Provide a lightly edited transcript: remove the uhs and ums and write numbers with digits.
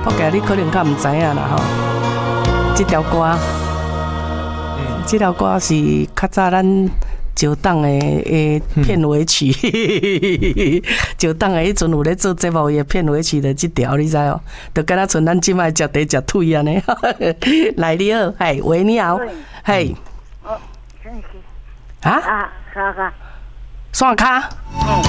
我惊你可能较唔知影啦吼。这条歌，这条歌是较早咱石党的片尾曲，石党的迄阵有咧做节目的片尾曲的这条，你知哦？就敢若像咱即摆食茶食腿安尼。来你好，嘿，喂，你好，嘿。 哦，真是。 啊？ 啊，啥个？ 线卡。